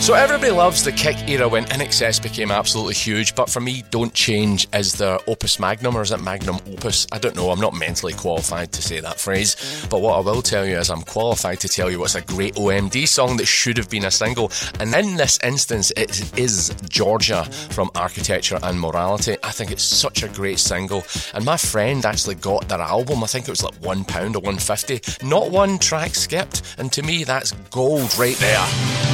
So everybody loves the Kick era when INXS became absolutely huge, but for me, Don't Change is their opus magnum, or is it magnum opus? I don't know, I'm not mentally qualified to say that phrase, but what I will tell you is I'm qualified to tell you what's a great OMD song that should have been a single, and in this instance it is Georgia from Architecture and Morality. I think it's such a great single, and my friend actually got their album, I think it was like £1 or £1.50, not one track skipped, and to me that's gold right there.